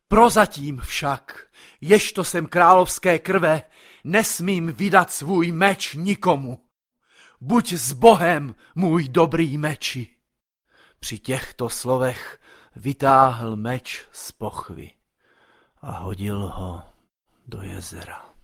Prozatím však, ježto jsem královské krve, nesmím vydat svůj meč nikomu. Buď s Bohem, můj dobrý meči. Při těchto slovech vytáhl meč z pochvy a hodil ho do jezera.